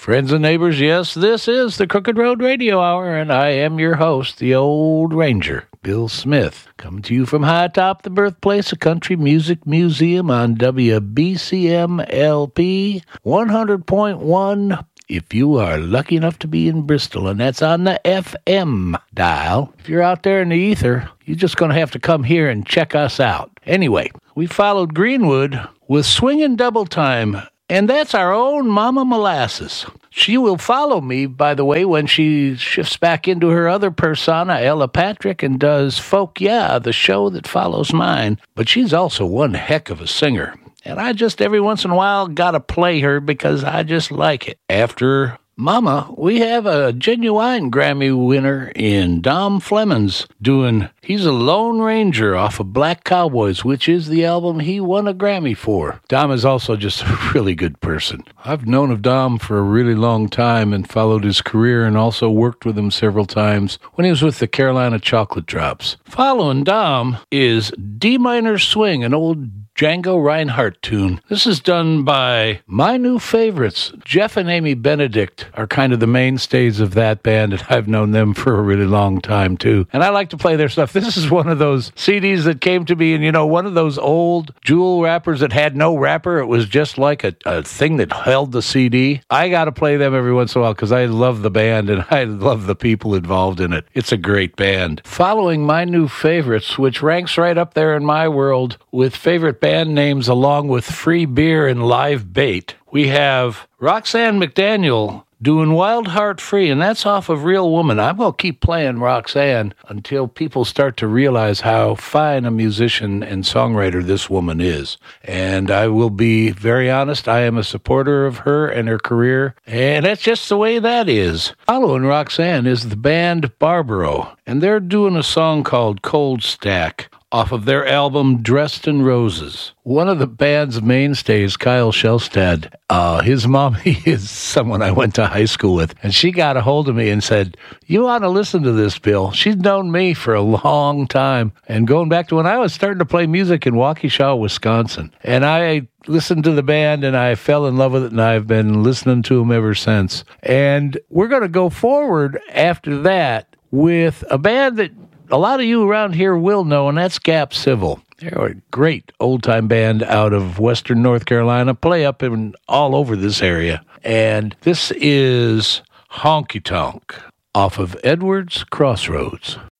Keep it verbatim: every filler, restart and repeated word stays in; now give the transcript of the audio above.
Friends and neighbors, yes, this is the Crooked Road Radio Hour, and I am your host, the Old Ranger, Bill Smith, coming to you from high atop the birthplace of Country Music Museum on W B C M L P one hundred point one if you are lucky enough to be in Bristol, and that's on the F M dial. If you're out there in the ether, you're just going to have to come here and check us out. Anyway, we followed Greenwood with Swingin' Double Time, and that's our own Mama Molasses. She will follow me, by the way, when she shifts back into her other persona, Ella Patrick, and does Folk Yeah, the show that follows mine. But she's also one heck of a singer. And I just every once in a while got to play her because I just like it. After Mama, we have a genuine Grammy winner in Dom Flemons doing He's a Lone Ranger off of Black Cowboys, which is the album he won a Grammy for. Dom is also just a really good person. I've known of Dom for a really long time and followed his career and also worked with him several times when he was with the Carolina Chocolate Drops. Following Dom is D Minor Swing, an old Django Reinhardt tune. This is done by my new favorites. Jeff and Amy Benedict are kind of the mainstays of that band, and I've known them for a really long time, too. And I like to play their stuff. This is one of those C Ds that came to me, and, you know, one of those old Jewel wrappers that had no wrapper. It was just like a, a thing that held the C D. I got to play them every once in a while because I love the band, and I love the people involved in it. It's a great band. Following my new favorites, which ranks right up there in my world with favorite band names along with free beer and live bait, we have Roxanne McDaniel doing Wild Heart Free, and that's off of Real Woman. I'm going to keep playing Roxanne until people start to realize how fine a musician and songwriter this woman is. And I will be very honest, I am a supporter of her and her career, and that's just the way that is. Following Roxanne is the band Barbaro, and they're doing a song called Cold Stack off of their album Dressed in Roses. One of the band's mainstays, Kyle Shelstad, uh, his mommy is someone I went to high school with, and she got a hold of me and said, you ought to listen to this, Bill. She's known me for a long time, and going back to when I was starting to play music in Waukesha, Wisconsin. And I listened to the band, and I fell in love with it, and I've been listening to them ever since. And we're going to go forward after that with a band that a lot of you around here will know, and that's Gap Civil. They're a great old-time band out of Western North Carolina, play up in all over this area. And this is Honky Tonk off of Edwards Crossroads.